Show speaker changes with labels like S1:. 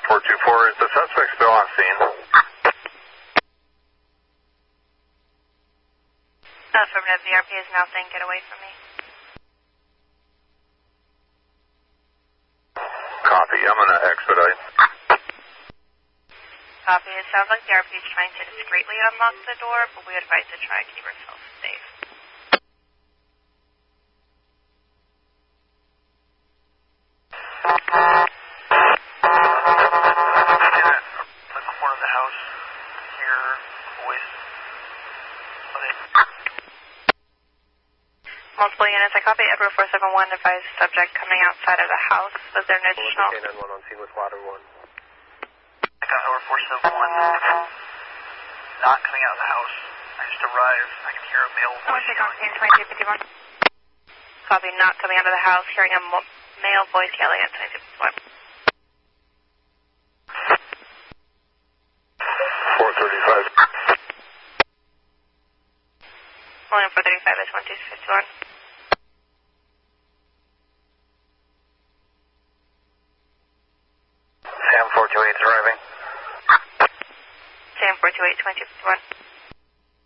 S1: 424, is the suspect still on scene?
S2: Affirmative, the RP is now saying get away from me.
S1: Copy, I'm going to expedite.
S2: Copy, it sounds like the RP is trying to discreetly unlock the door, but we advise to try and keep ourselves safe. Multiple units, I copy Edward 471, advise subject coming outside of the house. Was there an additional...
S3: K91 on scene with ladder 1.
S4: I got Edward 471, not coming out of the house. I just arrived, I can hear a male voice yelling.
S2: 2251. Copy, not coming out of the house, hearing a male voice yelling at 2251.
S1: 435.
S2: William 435 is 1251.
S1: Sam 428 arriving.
S2: Sam 428, 2251.